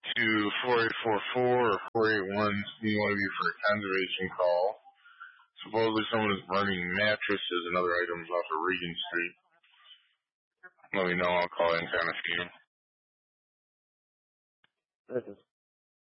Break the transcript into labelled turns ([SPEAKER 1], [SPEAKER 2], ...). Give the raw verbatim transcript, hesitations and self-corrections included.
[SPEAKER 1] to four eight four four or four eight one, you want to be for a conservation call. Supposedly someone is burning mattresses and other items off of Regan Street. Let me know, I'll call in kind of few.
[SPEAKER 2] This is